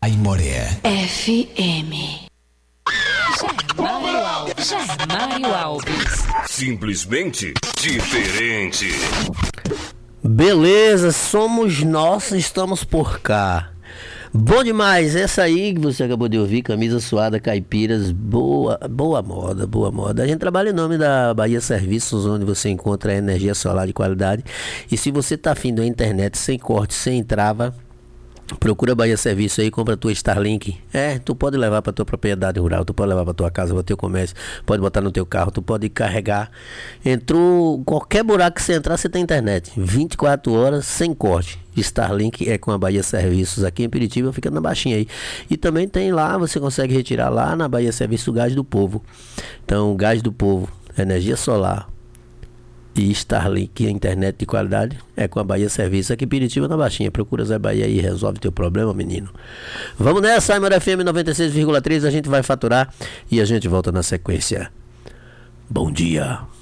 Aimoré FM. Germário Alves. Simplesmente diferente. Beleza, somos nós, estamos por cá. Bom demais, essa aí que você acabou de ouvir, Camisa Suada Caipiras, boa moda, boa moda. A gente trabalha em nome da Bahia Serviços, onde você encontra energia solar de qualidade. E se você tá afim da internet sem corte, sem trava, procura Bahia Serviço aí, compra a tua Starlink. Tu pode levar para tua propriedade rural, tu pode levar para tua casa, para teu comércio, pode botar no teu carro, tu pode carregar. Entrou qualquer buraco que você entrar, você tem internet 24 horas sem corte. Starlink é com a Bahia Serviços aqui em Piritiba, fica na baixinha aí. E também tem lá, você consegue retirar lá na Bahia Serviço o Gás do Povo. Então, Gás do Povo, energia solar e Starlink, a internet de qualidade, é com a Bahia Serviço aqui em Piritiba, na baixinha. Procura Zé Bahia aí e resolve teu problema, menino. Vamos nessa, Aimoré FM 96,3, a gente vai faturar e a gente volta na sequência. Bom dia.